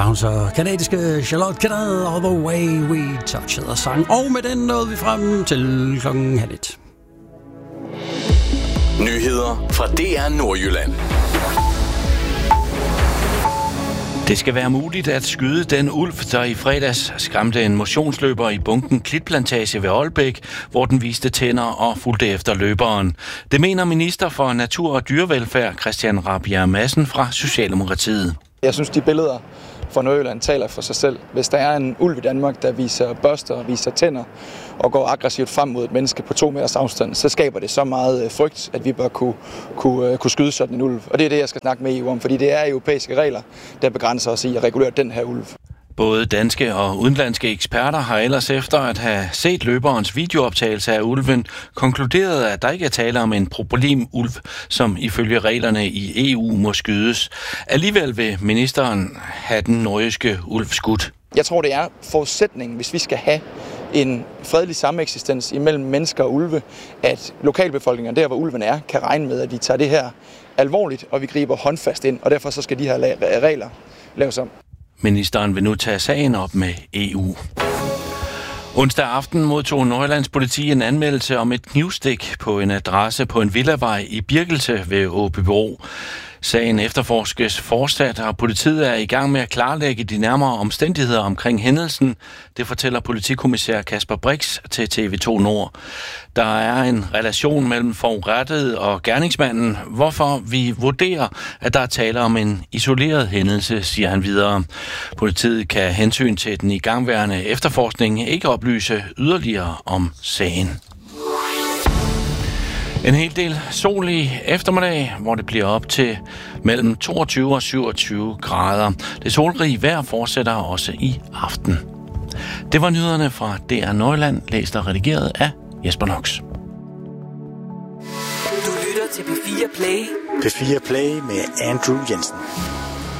hun så kanadiske Charlotte Kennedy, All the Way We Touch hedder sang. Og med den nåede vi frem til 12:30. Nyheder fra DR Nordjylland. Det skal være muligt at skyde den ulv, der i fredags skræmte en motionsløber i bunken Klitplantage ved Aalbæk, hvor den viste tænder og fulgte efter løberen. Det mener minister for Natur- og Dyrevelfærd Christian Rabjerg Madsen fra Socialdemokratiet. Jeg synes, de billeder fra Nordjylland taler for sig selv. Hvis der er en ulv i Danmark, der viser børster og viser tænder og går aggressivt frem mod et menneske på 2 meters afstand, så skaber det så meget frygt, at vi bør kunne skyde sådan en ulv. Og det er det, jeg skal snakke med EU om, fordi det er europæiske regler, der begrænser os i at regulere den her ulv. Både danske og udenlandske eksperter har ellers efter at have set løberens videooptagelse af ulven, konkluderet, at der ikke er tale om en problemulv, som ifølge reglerne i EU må skydes. Alligevel vil ministeren have den nordjyske ulv skudt. Jeg tror, det er forudsætningen, hvis vi skal have en fredelig sameksistens imellem mennesker og ulve, at lokalbefolkningen der, hvor ulven er, kan regne med, at vi tager det her alvorligt, og vi griber håndfast ind, og derfor så skal de her regler laves om. Ministeren vil nu tage sagen op med EU. Onsdag aften modtog Nordjyllands politi en anmeldelse om et knivstik på en adresse på en villavej i Birkelse ved Åbybro. Sagen efterforskes fortsat, og politiet er i gang med at klarlægge de nærmere omstændigheder omkring hændelsen. Det fortæller politikommissær Kasper Brix til TV2 Nord. Der er en relation mellem forurettede og gerningsmanden, hvorfor vi vurderer, at der er tale om en isoleret hændelse, siger han videre. Politiet kan hensyn til den igangværende efterforskning ikke oplyse yderligere om sagen. En hel del sol i eftermiddag, hvor det bliver op til mellem 22 og 27 grader. Det solrige vejr fortsætter også i aften. Det var nyhederne fra DR Nordjylland, læst og redigeret af Jesper Nox. Du lytter til P4 Play. P4 Play med Andrew Jensen.